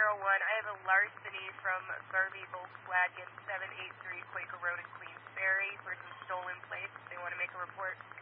I have a larceny from Garvey Volkswagen 783 Quaker Road in Queens Ferry for some stolen plates. They want to make a report.